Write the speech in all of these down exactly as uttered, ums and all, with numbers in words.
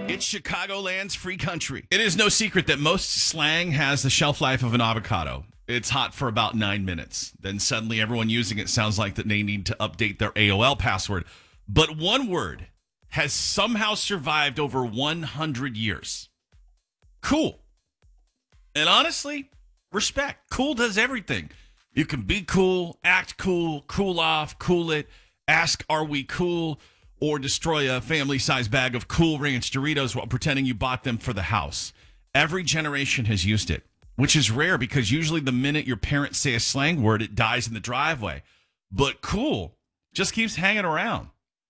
It's Chicagoland's free country. It is no secret that most slang has the shelf life of an avocado. It's hot for about nine minutes. Then suddenly everyone using it sounds like that they need to update their A O L password. But one word has somehow survived over one hundred years. Cool. And honestly, respect. Cool does everything. You can be cool, act cool, cool off, cool it, ask, are we cool? Or destroy a family-sized bag of Cool Ranch Doritos while pretending you bought them for the house. Every generation has used it, which is rare because usually the minute your parents say a slang word, it dies in the driveway. But cool just keeps hanging around.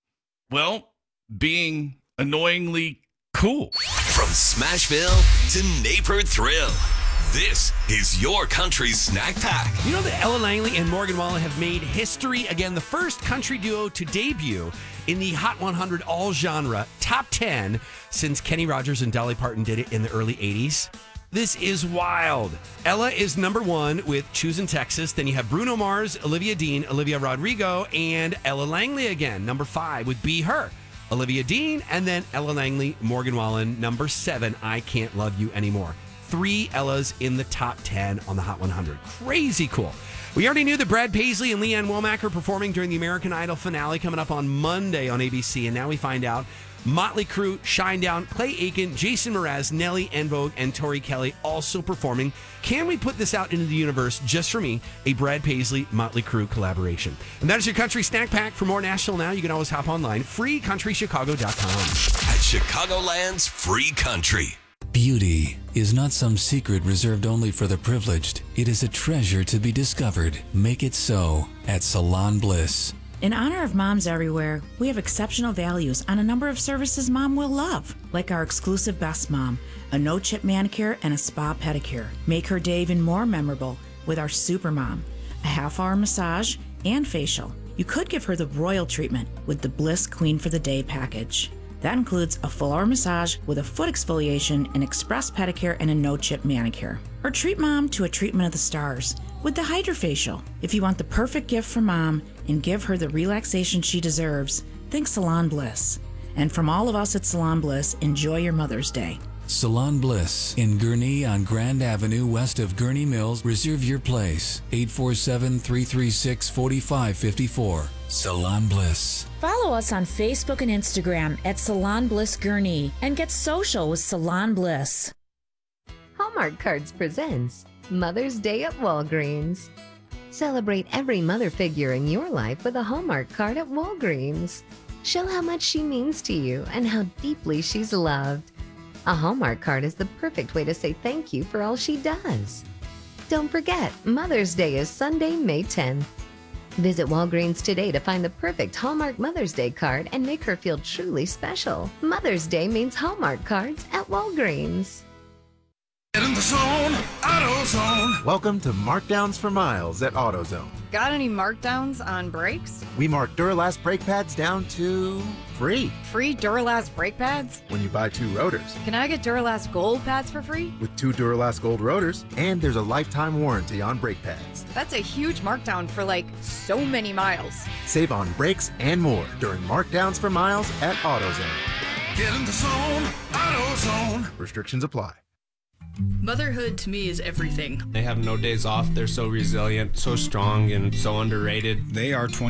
Well, being annoyingly cool. From Smashville to Neighbor Thrill, this is your country's snack pack. You know that Ella Langley and Morgan Wallen have made history again, the first country duo to debut in the Hot one hundred all-genre top ten since Kenny Rogers and Dolly Parton did it in the early eighties. This is wild. Ella is number one with Choosing Texas. Then you have Bruno Mars, Olivia Dean, Olivia Rodrigo, and Ella Langley again, number five with Be Her. Olivia Dean, and then Ella Langley, Morgan Wallen, number seven, I Can't Love You Anymore. Three Ellas in the top ten on the Hot one hundred. Crazy cool. We already knew that Brad Paisley and Leanne Womack are performing during the American Idol finale coming up on Monday on A B C, and now we find out Motley Crue, Shinedown, Clay Aiken, Jason Mraz, Nelly, En Vogue, and Tori Kelly also performing. Can we put this out into the universe just for me, a Brad Paisley, Motley Crue collaboration? And that is your Country Snack Pack. For more National Now, you can always hop online, free country chicago dot com. At Chicagoland's free country. Beauty is not some secret reserved only for the privileged. It is a treasure to be discovered. Make it so at Salon Bliss. In honor of moms everywhere, we have exceptional values on a number of services mom will love, like our exclusive Best Mom, a no-chip manicure and a spa pedicure. Make her day even more memorable with our Super Mom, a half-hour massage and facial. You could give her the royal treatment with the Bliss Queen for the Day package. That includes a full-hour massage with a foot exfoliation, an express pedicure, and a no-chip manicure. Or treat mom to a treatment of the stars with the Hydrofacial. If you want the perfect gift for mom and give her the relaxation she deserves, think Salon Bliss. And from all of us at Salon Bliss, enjoy your Mother's Day. Salon Bliss in Gurnee on Grand Avenue west of Gurnee Mills. Reserve your place. eight four seven, three three six, four five five four. Salon Bliss. Follow us on Facebook and Instagram at Salon Bliss Gurnee and get social with Salon Bliss. Hallmark Cards presents Mother's Day at Walgreens. Celebrate every mother figure in your life with a Hallmark card at Walgreens. Show how much she means to you and how deeply she's loved. A Hallmark card is the perfect way to say thank you for all she does. Don't forget, Mother's Day is Sunday, May tenth. Visit Walgreens today to find the perfect Hallmark Mother's Day card and make her feel truly special. Mother's Day means Hallmark cards at Walgreens. Get in the zone, AutoZone. Welcome to Markdowns for Miles at AutoZone. Got any markdowns on brakes? We mark Duralast brake pads down to free. Free Duralast brake pads? When you buy two rotors. Can I get Duralast Gold pads for free? With two Duralast Gold rotors, and there's a lifetime warranty on brake pads. That's a huge markdown for like so many miles. Save on brakes and more during Markdowns for Miles at AutoZone. Get in the zone, AutoZone. Restrictions apply. Motherhood to me is everything. They have no days off. They're so resilient, so strong, and so underrated. They are twenty